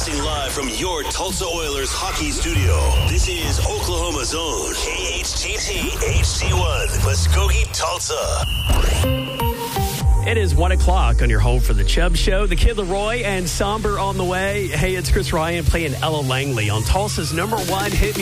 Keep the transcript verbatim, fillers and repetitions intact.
Broadcasting live from your Tulsa Oilers hockey studio. This is Oklahoma's own K H T T H C one, Muskogee, Tulsa. It is one o'clock on your home for the Chubb Show. The Kid Leroy and Somber on the way. Hey, it's Chris Ryan playing Ella Langley on Tulsa's number one hit